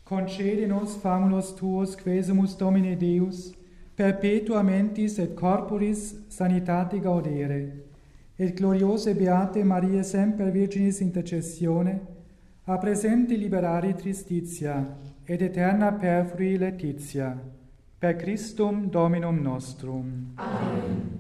concede nos famulos tuos, quesumus Domine Deus, perpetua mentis et corporis sanitate gaudere, et gloriose beate Mariae semper Virginis intercessione, a presenti liberari tristitia, et eterna perfrui laetitia, per Christum Dominum nostrum. Amen.